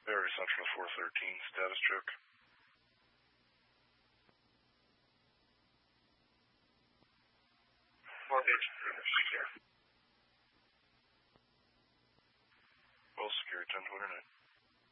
Area Central 413, status check. Well, secure 1029.